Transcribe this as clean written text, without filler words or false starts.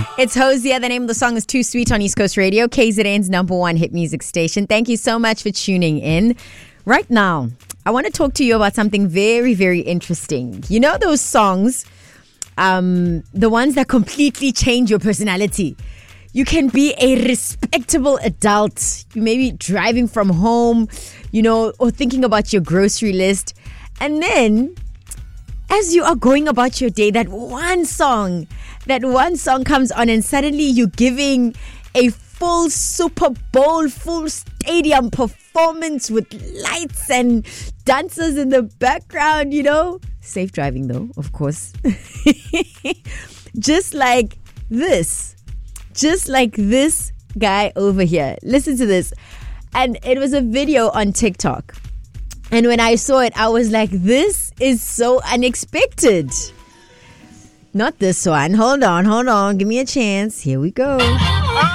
It's Hosier. The name of the song is Too Sweet on East Coast Radio, KZN's #1 hit music station. Thank you so much for tuning in. Right now, I want to talk to you about something very, very interesting. You know those songs, the ones that completely change your personality. You can be a respectable adult. You may be driving from home, or thinking about your grocery list. And then, as you are going about your day, that one song comes on and suddenly you're giving a full Super Bowl, full stadium performance with lights and dancers in the background, Safe driving though, of course. Just like this guy over here. Listen to this. And it was a video on TikTok. And when I saw it, I was like, this is so unexpected. Not this one. Hold on. Give me a chance. Here we go.